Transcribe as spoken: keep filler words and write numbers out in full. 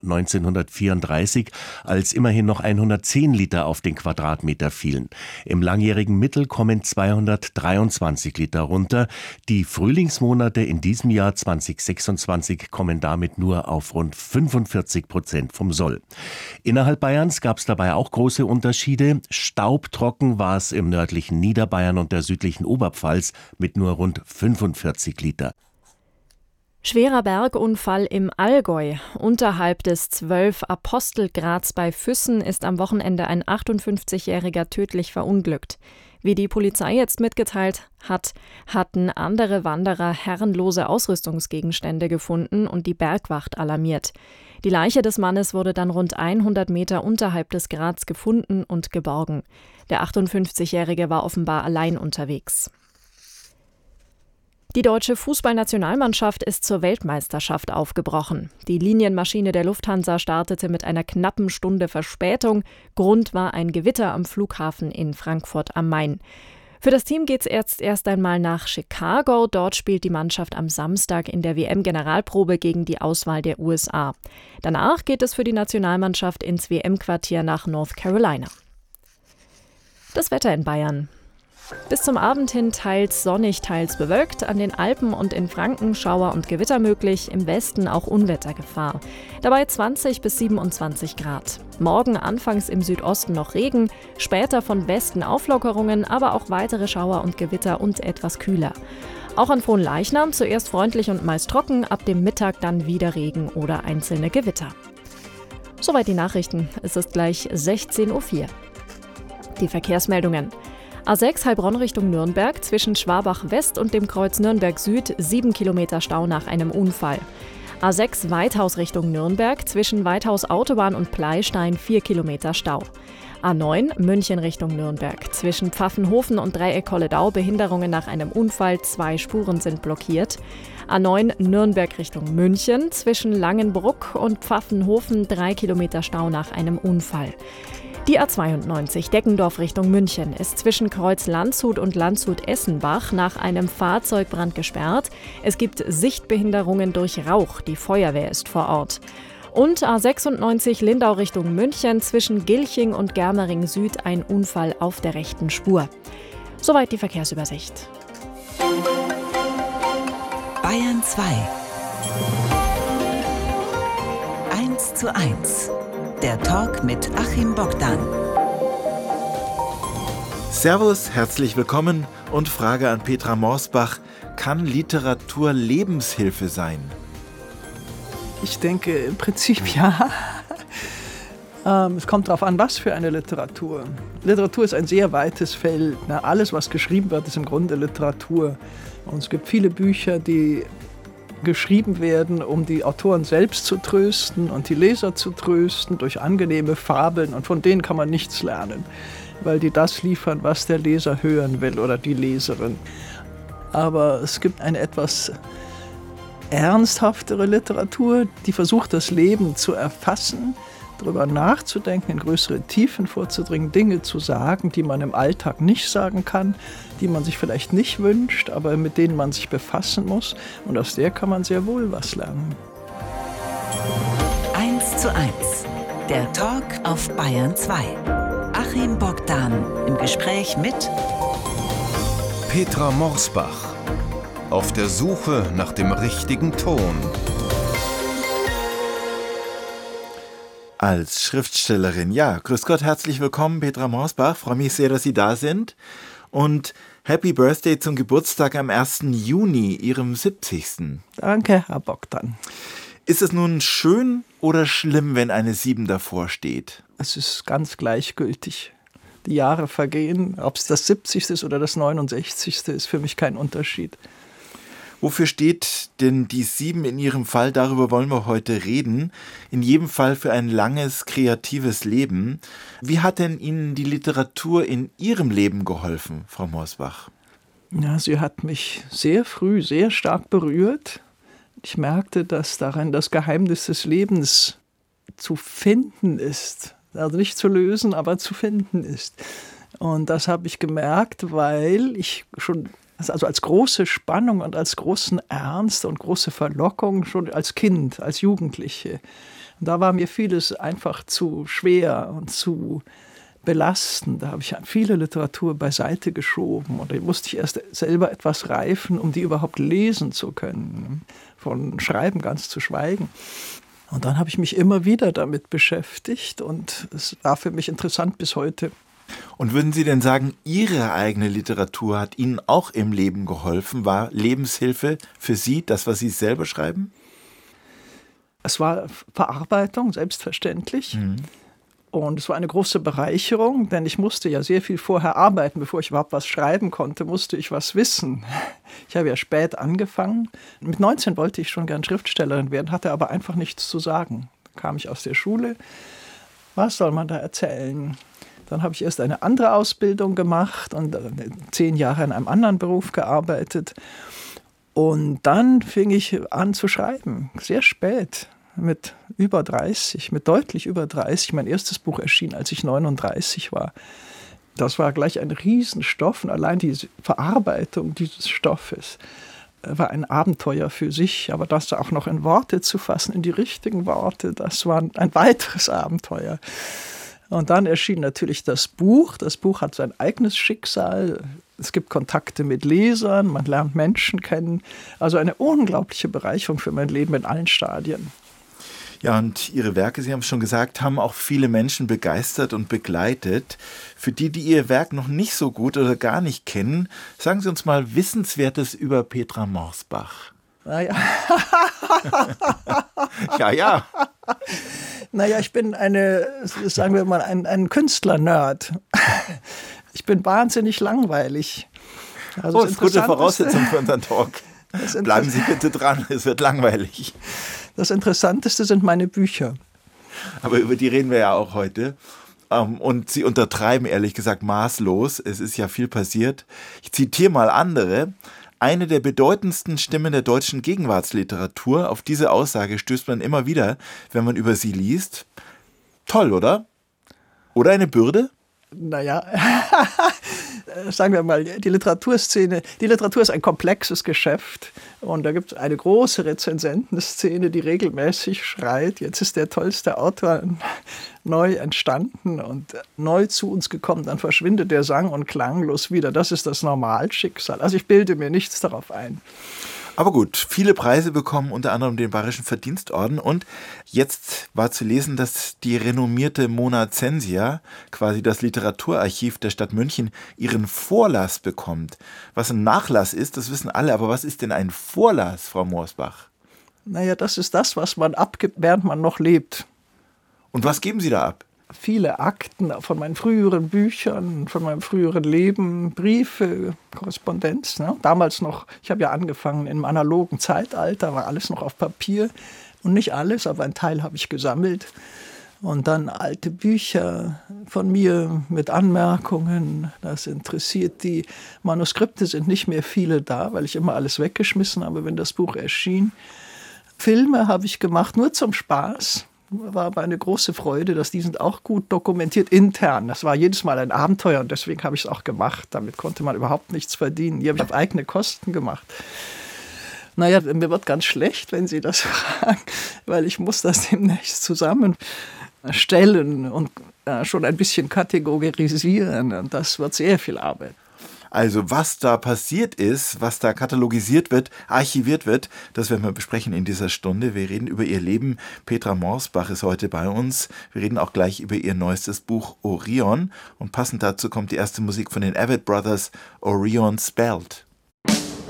neunzehnhundertvierunddreißig, als immerhin noch hundertzehn Liter auf den Quadratmeter fielen. Im langjährigen Mittel kommen zweihundertdreiundzwanzig Liter runter. Die Frühlingsmonate in diesem Jahr zweitausendsechsundzwanzig kommen damit nur auf rund fünfundvierzig Prozent vom Soll. Innerhalb Bayerns gab es dabei auch große Unterschiede. Staubtrocken war es im nördlichen Niederbayern und der südlichen Oberpfalz mit nur rund fünfundvierzig Liter. Schwerer Bergunfall im Allgäu. Unterhalb des zwölf-Apostelgrads bei Füssen ist am Wochenende ein achtundfünfzigjähriger tödlich verunglückt. Wie die Polizei jetzt mitgeteilt hat, hatten andere Wanderer herrenlose Ausrüstungsgegenstände gefunden und die Bergwacht alarmiert. Die Leiche des Mannes wurde dann rund hundert Meter unterhalb des Grads gefunden und geborgen. Der achtundfünfzigjährige war offenbar allein unterwegs. Die deutsche Fußballnationalmannschaft ist zur Weltmeisterschaft aufgebrochen. Die Linienmaschine der Lufthansa startete mit einer knappen Stunde Verspätung. Grund war ein Gewitter am Flughafen in Frankfurt am Main. Für das Team geht's jetzt erst einmal nach Chicago. Dort spielt die Mannschaft am Samstag in der W M-Generalprobe gegen die Auswahl der U S A. Danach geht es für die Nationalmannschaft ins W M-Quartier nach North Carolina. Das Wetter in Bayern. Bis zum Abend hin teils sonnig, teils bewölkt. An den Alpen und in Franken Schauer und Gewitter möglich, im Westen auch Unwettergefahr. Dabei zwanzig bis siebenundzwanzig Grad. Morgen anfangs im Südosten noch Regen, später von Westen Auflockerungen, aber auch weitere Schauer und Gewitter und etwas kühler. Auch an Fronleichnam zuerst freundlich und meist trocken, ab dem Mittag dann wieder Regen oder einzelne Gewitter. Soweit die Nachrichten. Es ist gleich sechzehn Uhr vier. Die Verkehrsmeldungen. A sechs Heilbronn Richtung Nürnberg, zwischen Schwabach West und dem Kreuz Nürnberg Süd, sieben Kilometer Stau nach einem Unfall. A sechs Weithaus Richtung Nürnberg, zwischen Weithaus Autobahn und Pleistein, vier Kilometer Stau. A neun München Richtung Nürnberg, zwischen Pfaffenhofen und Dreieck Kolledau, Behinderungen nach einem Unfall, zwei Spuren sind blockiert. A neun Nürnberg Richtung München, zwischen Langenbruck und Pfaffenhofen, drei Kilometer Stau nach einem Unfall. Die A zweiundneunzig Deckendorf Richtung München ist zwischen Kreuz Landshut und Landshut-Essenbach nach einem Fahrzeugbrand gesperrt. Es gibt Sichtbehinderungen durch Rauch. Die Feuerwehr ist vor Ort. Und A sechsundneunzig Lindau Richtung München zwischen Gilching und Germering Süd ein Unfall auf der rechten Spur. Soweit die Verkehrsübersicht. Bayern zwei. eins zu eins. Der Talk mit Achim Bogdan. Servus, herzlich willkommen und Frage an Petra Morsbach. Kann Literatur Lebenshilfe sein? Ich denke im Prinzip ja. ähm, es kommt darauf an, was für eine Literatur. Literatur ist ein sehr weites Feld. Na, alles, was geschrieben wird, ist im Grunde Literatur. Und es gibt viele Bücher, die geschrieben werden, um die Autoren selbst zu trösten und die Leser zu trösten durch angenehme Fabeln, und von denen kann man nichts lernen, weil die das liefern, was der Leser hören will oder die Leserin. Aber es gibt eine etwas ernsthaftere Literatur, die versucht, das Leben zu erfassen, darüber nachzudenken, in größere Tiefen vorzudringen, Dinge zu sagen, die man im Alltag nicht sagen kann, die man sich vielleicht nicht wünscht, aber mit denen man sich befassen muss. Und aus der kann man sehr wohl was lernen. eins zu eins. Der Talk auf Bayern zwei. Achim Bogdan im Gespräch mit Petra Morsbach. Auf der Suche nach dem richtigen Ton. Als Schriftstellerin, ja, grüß Gott, herzlich willkommen, Petra Morsbach. Freue mich sehr, dass Sie da sind. Und Happy Birthday zum Geburtstag am ersten Juni, Ihrem siebzigsten. Danke, Herr Bogdan. Ist es nun schön oder schlimm, wenn eine sieben davor steht? Es ist ganz gleichgültig. Die Jahre vergehen, ob es das siebzigste ist oder das neunundsechzigste, ist für mich kein Unterschied. Wofür steht denn die sieben in Ihrem Fall? Darüber wollen wir heute reden. In jedem Fall für ein langes, kreatives Leben. Wie hat denn Ihnen die Literatur in Ihrem Leben geholfen, Frau Morsbach? Ja, sie hat mich sehr früh sehr stark berührt. Ich merkte, dass darin das Geheimnis des Lebens zu finden ist. Also nicht zu lösen, aber zu finden ist. Und das habe ich gemerkt, weil ich schon also als große Spannung und als großen Ernst und große Verlockung schon als Kind, als Jugendliche Und da war mir vieles einfach zu schwer und zu belastend. Da habe ich viele Literatur beiseite geschoben und da musste ich erst selber etwas reifen, um die überhaupt lesen zu können. Von Schreiben ganz zu schweigen. Und dann habe ich mich immer wieder damit beschäftigt und es war für mich interessant bis heute. Und würden Sie denn sagen, Ihre eigene Literatur hat Ihnen auch im Leben geholfen? War Lebenshilfe für Sie das, was Sie selber schreiben? Es war Verarbeitung, selbstverständlich. Mhm. Und es war eine große Bereicherung, denn ich musste ja sehr viel vorher arbeiten. Bevor ich überhaupt was schreiben konnte, musste ich was wissen. Ich habe ja spät angefangen. Mit neunzehn wollte ich schon gern Schriftstellerin werden, hatte aber einfach nichts zu sagen. Da kam ich aus der Schule. Was soll man da erzählen? Dann habe ich erst eine andere Ausbildung gemacht und zehn Jahre in einem anderen Beruf gearbeitet. Und dann fing ich an zu schreiben, sehr spät. Mit über dreißig, mit deutlich über dreißig. Mein erstes Buch erschien, als ich neununddreißig war. Das war gleich ein Riesenstoff und allein die Verarbeitung dieses Stoffes war ein Abenteuer für sich. Aber das auch noch in Worte zu fassen, in die richtigen Worte, das war ein weiteres Abenteuer. Und dann erschien natürlich das Buch. Das Buch hat sein eigenes Schicksal. Es gibt Kontakte mit Lesern, man lernt Menschen kennen. Also eine unglaubliche Bereicherung für mein Leben in allen Stadien. Ja, und Ihre Werke, Sie haben es schon gesagt, haben auch viele Menschen begeistert und begleitet. Für die, die Ihr Werk noch nicht so gut oder gar nicht kennen, sagen Sie uns mal Wissenswertes über Petra Morsbach. Naja. ja, ja. Naja, ich bin eine, sagen wir mal, ein, ein Künstler-Nerd. Ich bin wahnsinnig langweilig. Also oh, das ist eine gute Voraussetzung für unseren Talk. Bleiben Sie bitte dran, es wird langweilig. Das Interessanteste sind meine Bücher. Aber über die reden wir ja auch heute. Und Sie untertreiben ehrlich gesagt maßlos. Es ist ja viel passiert. Ich zitiere mal andere. Eine der bedeutendsten Stimmen der deutschen Gegenwartsliteratur. Auf diese Aussage stößt man immer wieder, wenn man über sie liest. Toll, oder? Oder eine Bürde? Naja, sagen wir mal, die Literaturszene, die Literatur ist ein komplexes Geschäft und da gibt es eine große Rezensentenszene, die regelmäßig schreit, jetzt ist der tollste Autor neu entstanden und neu zu uns gekommen, dann verschwindet der sang- und klanglos wieder. Das ist das Normalschicksal. Also ich bilde mir nichts darauf ein. Aber gut, viele Preise bekommen, unter anderem den Bayerischen Verdienstorden. Und jetzt war zu lesen, dass die renommierte Mona Zensia, quasi das Literaturarchiv der Stadt München, ihren Vorlass bekommt. Was ein Nachlass ist, das wissen alle. Aber was ist denn ein Vorlass, Frau Morsbach? Naja, das ist das, was man abgibt, während man noch lebt. Und was geben Sie da ab? Viele Akten von meinen früheren Büchern, von meinem früheren Leben, Briefe, Korrespondenz. Ne? Damals noch, ich habe ja angefangen im analogen Zeitalter, war alles noch auf Papier. Und nicht alles, aber ein Teil habe ich gesammelt. Und dann alte Bücher von mir mit Anmerkungen. Das interessiert die. Manuskripte sind nicht mehr viele da, weil ich immer alles weggeschmissen habe, wenn das Buch erschien. Filme habe ich gemacht, nur zum Spaß. War aber eine große Freude, dass die sind auch gut dokumentiert intern. Das war jedes Mal ein Abenteuer und deswegen habe ich es auch gemacht. Damit konnte man überhaupt nichts verdienen. Die habe ich auf eigene Kosten gemacht. Naja, mir wird ganz schlecht, wenn Sie das fragen, weil ich muss das demnächst zusammenstellen und äh, schon ein bisschen kategorisieren. Und das wird sehr viel Arbeit. Also was da passiert ist, was da katalogisiert wird, archiviert wird, das werden wir besprechen in dieser Stunde. Wir reden über ihr Leben. Petra Morsbach ist heute bei uns. Wir reden auch gleich über ihr neuestes Buch Orion. Und passend dazu kommt die erste Musik von den Avett Brothers, Orion Spelled.